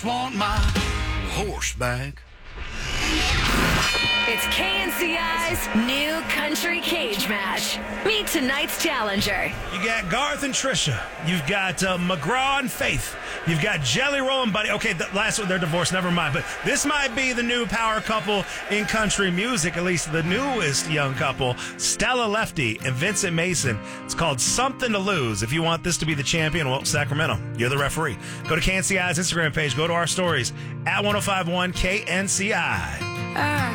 Want my horseback. It's KNCI's new country cage match. Meet tonight's challenger. You got Garth and Trisha. You've got McGraw and Faith. You've got Jelly Roll and Buddy. Okay, the last one, they're divorced. Never mind. But this might be the new power couple in country music, at least the newest young couple, Stella Lefty and Vincent Mason. It's called Something to Lose. If you want this to be the champion, well, Sacramento, you're the referee. Go to KNCI's Instagram page. Go to our stories at 1051 KNCI.